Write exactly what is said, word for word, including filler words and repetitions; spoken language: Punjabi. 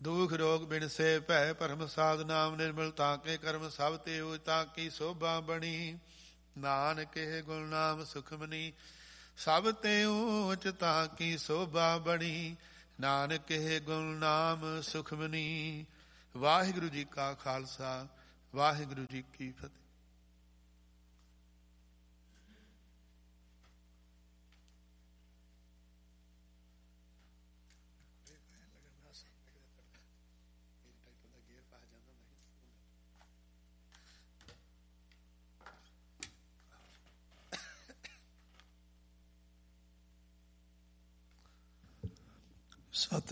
ਦੁਖ ਰੋਗ ਬਿਨ ਸੇ ਭੈ ਪਰਮ ਸਾਧ ਨਾਮ ਨਿਰਮਲ ਤਾਂ ਕੇ ਕਰਮ ਸਭ ਤੇ ਹੋ ਤਾਂ ਕੀ ਸੋਭਾ ਬਣੀ। ਨਾਨਕ ਇਹ ਗੁਣ ਨਾਮ ਸੁਖਮਨੀ ਸਭ ਤੇ ਊਚ ਤਾਂ ਕੀ ਸੋਭਾ ਬਣੀ। ਨਾਨਕ ਇਹ ਗੁਣ ਨਾਮ ਸੁਖਮਨੀ। ਵਾਹਿਗੁਰੂ ਜੀ ਕਾ ਖਾਲਸਾ ਵਾਹਿਗੁਰੂ ਜੀ ਕੀ ਫਤਿਹ। ਸਤ